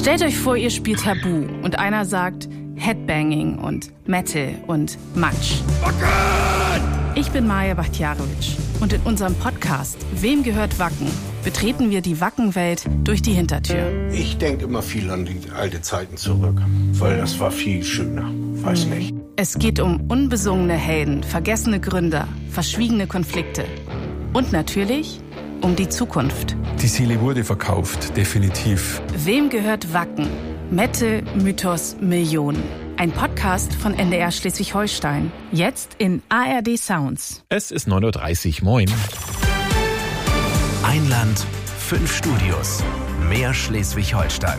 Stellt euch vor, ihr spielt Tabu und einer sagt Headbanging und Metal und Matsch. Ich bin Maja Bachtjarowitsch und in unserem Podcast Wem gehört Wacken? Betreten wir die Wackenwelt durch die Hintertür. Ich denke immer viel an die alte Zeiten zurück, weil das war viel schöner. Weiß nicht. Es geht um unbesungene Helden, vergessene Gründer, verschwiegene Konflikte und natürlich um die Zukunft. Die Seele wurde verkauft, definitiv. Wem gehört Wacken? Metal, Mythos, Millionen. Ein Podcast von NDR Schleswig-Holstein. Jetzt in ARD Sounds. Es ist 9.30 Uhr. Moin. Ein Land, 5 Studios. Mehr Schleswig-Holstein.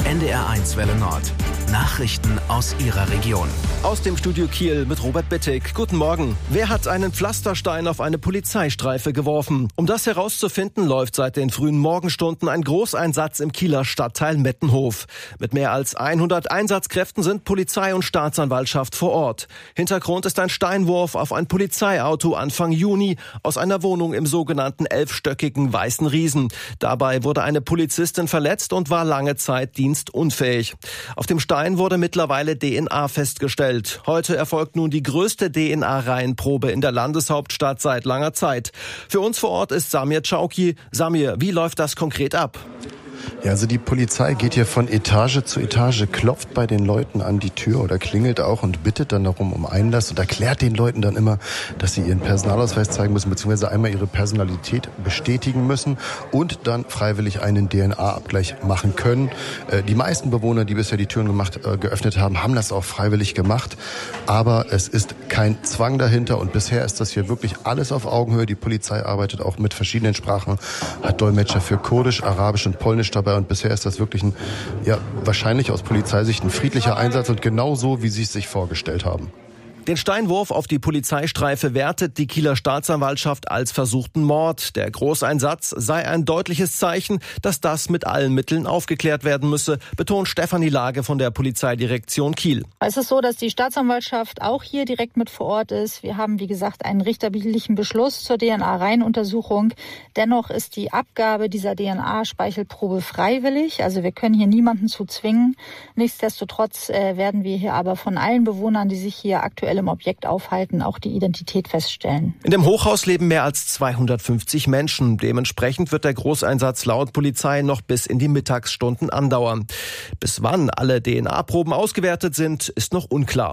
NDR1 Welle Nord. Nachrichten aus Ihrer Region. Aus dem Studio Kiel mit Robert Bittig. Guten Morgen. Wer hat einen Pflasterstein auf eine Polizeistreife geworfen? Um das herauszufinden, läuft seit den frühen Morgenstunden ein Großeinsatz im Kieler Stadtteil Mettenhof. Mit mehr als 100 Einsatzkräften sind Polizei und Staatsanwaltschaft vor Ort. Hintergrund ist ein Steinwurf auf ein Polizeiauto Anfang Juni aus einer Wohnung im sogenannten 11-stöckigen Weißen Riesen. Dabei wurde eine Polizistin verletzt und war lange Zeit dienstunfähig. Auf dem Stein wurde mittlerweile DNA festgestellt. Heute erfolgt nun die größte DNA-Reihenprobe in der Landeshauptstadt seit langer Zeit. Für uns vor Ort ist Samir Chauki. Samir, wie läuft das konkret ab? Ja, also die Polizei geht hier von Etage zu Etage, klopft bei den Leuten an die Tür oder klingelt auch und bittet dann darum um Einlass und erklärt den Leuten dann immer, dass sie ihren Personalausweis zeigen müssen, beziehungsweise einmal ihre Personalität bestätigen müssen und dann freiwillig einen DNA-Abgleich machen können. Die meisten Bewohner, die bisher die Türen geöffnet haben, haben das auch freiwillig gemacht, aber es ist kein Zwang dahinter und bisher ist das hier wirklich alles auf Augenhöhe. Die Polizei arbeitet auch mit verschiedenen Sprachen, hat Dolmetscher für Kurdisch, Arabisch und Polnisch dabei und bisher ist das wirklich ein, wahrscheinlich aus Polizeisicht ein friedlicher Einsatz und genau so, wie sie es sich vorgestellt haben. Den Steinwurf auf die Polizeistreife wertet die Kieler Staatsanwaltschaft als versuchten Mord. Der Großeinsatz sei ein deutliches Zeichen, dass das mit allen Mitteln aufgeklärt werden müsse, betont Stefanie Lage von der Polizeidirektion Kiel. Es ist so, dass die Staatsanwaltschaft auch hier direkt mit vor Ort ist. Wir haben, wie gesagt, einen richterlichen Beschluss zur DNA-Reihenuntersuchung. Dennoch ist die Abgabe dieser DNA-Speichelprobe freiwillig. Also wir können hier niemanden zu zwingen. Nichtsdestotrotz werden wir hier aber von allen Bewohnern, die sich hier aktuell im Objekt aufhalten, auch die Identität feststellen. In dem Hochhaus leben mehr als 250 Menschen. Dementsprechend wird der Großeinsatz laut Polizei noch bis in die Mittagsstunden andauern. Bis wann alle DNA-Proben ausgewertet sind, ist noch unklar.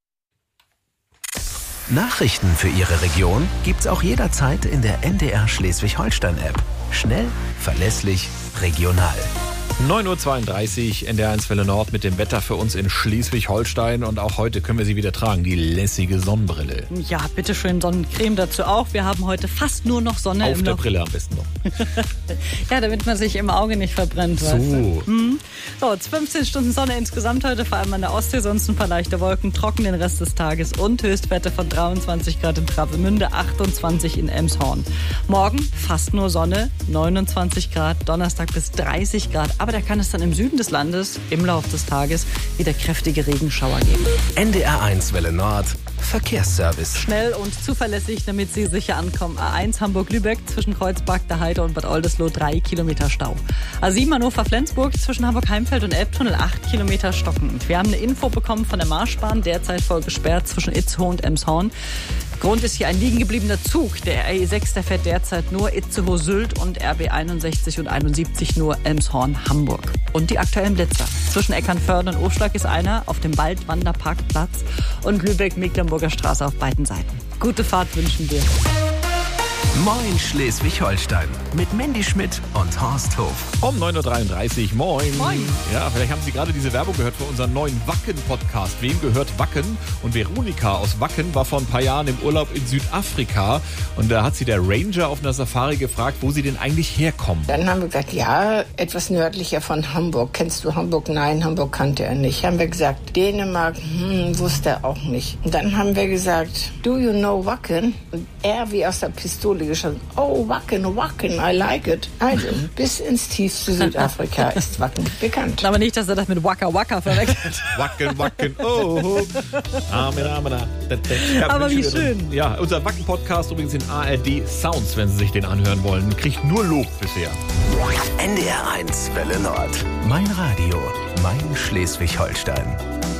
Nachrichten für Ihre Region gibt's auch jederzeit in der NDR Schleswig-Holstein-App. Schnell, verlässlich, regional. 9.32 Uhr, NDR1 Welle Nord mit dem Wetter für uns in Schleswig-Holstein. Und auch heute können wir sie wieder tragen, die lässige Sonnenbrille. Ja, bitteschön, Sonnencreme dazu auch. Wir haben heute fast nur noch Sonne. Auf der Brille am besten noch. Ja, damit man sich im Auge nicht verbrennt. So. Weißt du? So, 15 Stunden Sonne insgesamt heute, vor allem an der Ostsee. Sonst ein paar leichte Wolken, trocken den Rest des Tages und Höchstwerte von 23 Grad in Travemünde, 28 in Emshorn. Morgen fast nur Sonne, 29 Grad, Donnerstag bis 30 Grad. Aber da kann es dann im Süden des Landes im Laufe des Tages wieder kräftige Regenschauer geben. NDR1 Welle Nord, Verkehrsservice. Schnell und zuverlässig, damit Sie sicher ankommen. A1 Hamburg-Lübeck zwischen Kreuzberg, der Heide und Bad Oldesloe 3 Kilometer Stau. A7 Hannover-Flensburg zwischen Hamburg-Heimfeld und Elbtunnel 8 Kilometer stockend. Wir haben eine Info bekommen von der Marschbahn, derzeit voll gesperrt zwischen Itzehoe und Emshorn. Grund ist hier ein liegen gebliebener Zug. Der RE6, der fährt derzeit nur Itzehoe-Sylt und RB 61 und 71 nur Elmshorn-Hamburg. Und die aktuellen Blitzer. Zwischen Eckernförde und Ofschlag ist einer auf dem Waldwanderparkplatz und Lübeck-Mecklenburger Straße auf beiden Seiten. Gute Fahrt wünschen wir. Moin Schleswig-Holstein mit Mandy Schmidt und Horst Hof. Um 9.33 Uhr, moin. Moin. Ja, vielleicht haben Sie gerade diese Werbung gehört für unseren neuen Wacken-Podcast. Wem gehört Wacken? Und Veronika aus Wacken war vor ein paar Jahren im Urlaub in Südafrika. Und da hat sie der Ranger auf einer Safari gefragt, wo sie denn eigentlich herkommen. Dann haben wir gesagt, ja, etwas nördlicher von Hamburg. Kennst du Hamburg? Nein, Hamburg kannte er nicht. Haben wir gesagt, Dänemark, wusste er auch nicht. Und dann haben wir gesagt, do you know Wacken? Und er wie aus der Pistole Französischer. Oh, Wacken, I like it. Also, bis ins tiefste Südafrika ist Wacken bekannt. Aber nicht, dass er das mit Waka Waka verwechselt. Wacken, oh. Aber wie schön. Ja, unser Wacken-Podcast übrigens in ARD Sounds, wenn Sie sich den anhören wollen. Kriegt nur Lob bisher. NDR 1 Welle Nord. Mein Radio, mein Schleswig-Holstein.